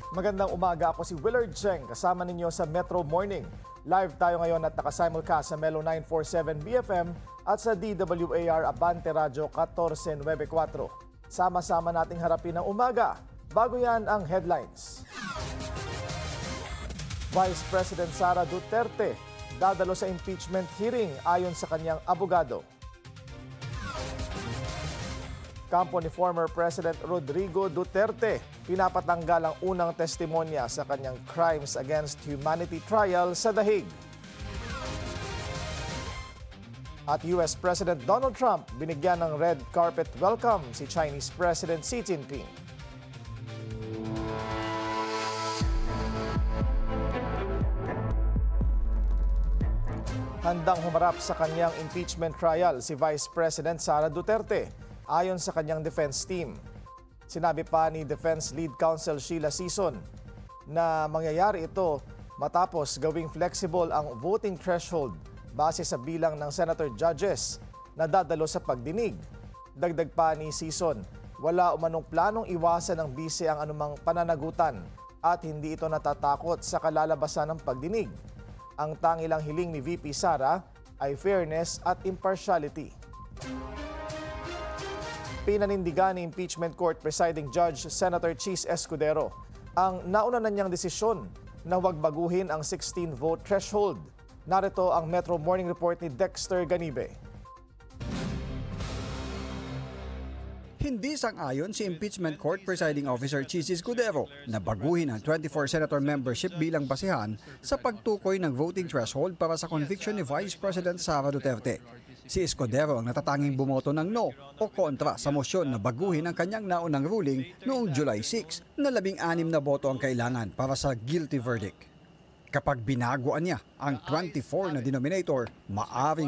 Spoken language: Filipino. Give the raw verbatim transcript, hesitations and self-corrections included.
Magandang umaga, ako si Willard Cheng, kasama ninyo sa Metro Morning. Live tayo ngayon at nakasimulcast sa Melo nine forty-seven B F M at sa D W A R Abante Radio fourteen ninety-four. Sama-sama nating harapin ang umaga. Bago yan ang headlines. Vice President Sara Duterte dadalo sa impeachment hearing ayon sa kanyang abogado. Kampo ni former President Rodrigo Duterte, pinapatanggal ang unang testimonya sa kanyang Crimes Against Humanity trial sa The Hague. At U S President Donald Trump, binigyan ng red carpet welcome si Chinese President Xi Jinping. Handang humarap sa kanyang impeachment trial si Vice President Sara Duterte. Ayon sa kanyang defense team, sinabi pa ni Defense Lead Counsel Sheila Sison na mangyayari ito matapos gawing flexible ang voting threshold base sa bilang ng senator judges na dadalo sa pagdinig. Dagdag pa ni Sison, wala umanong planong iwasan ng bise ang anumang pananagutan at hindi ito natatakot sa kalalabasan ng pagdinig. Ang tangilang hiling ni V P Sara ay fairness at impartiality. Pinanindigan ni Impeachment Court Presiding Judge Senator Chis Escudero ang nauna na niyang desisyon na huwag baguhin ang sixteen vote threshold. Narito ang Metro Morning Report ni Dexter Ganibe. Hindi sang-ayon si Impeachment Court Presiding Officer Chis Escudero na baguhin ang twenty-four senator membership bilang basihan sa pagtukoy ng voting threshold para sa conviction ni Vice President Sara Duterte. Si Escudero ang natatanging bumoto ng no o kontra sa mosyon na baguhin ang kanyang naunang ruling noong July six na labing anim na boto ang kailangan para sa guilty verdict. Kapag binaguan niya ang twenty-four na denominator, maaring